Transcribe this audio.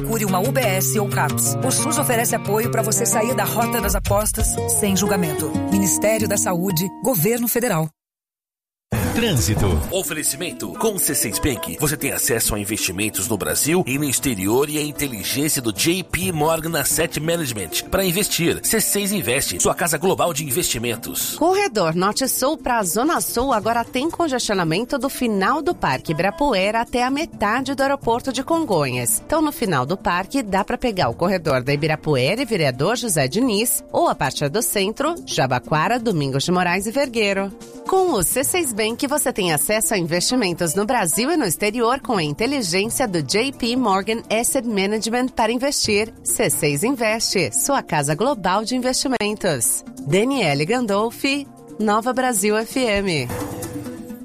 Procure uma UBS ou CAPS. O SUS oferece apoio para você sair da rota das apostas sem julgamento. Ministério da Saúde, Governo Federal. Trânsito. Oferecimento. Com o C6 Bank, você tem acesso a investimentos no Brasil e no exterior e a inteligência do JP Morgan Asset Management para investir. C6 Investe, sua casa global de investimentos. Corredor Norte-Sul para a Zona Sul agora tem congestionamento do final do Parque Ibirapuera até a metade do aeroporto de Congonhas. Então, no final do parque, dá para pegar o corredor da Ibirapuera e Vereador José Diniz, ou a partir do centro, Jabaquara, Domingos de Moraes e Vergueiro. Com o C6 Bank, você tem acesso a investimentos no Brasil e no exterior com a inteligência do JP Morgan Asset Management para investir. C6 Investe, sua casa global de investimentos. Daniele Gandolfi, Nova Brasil FM.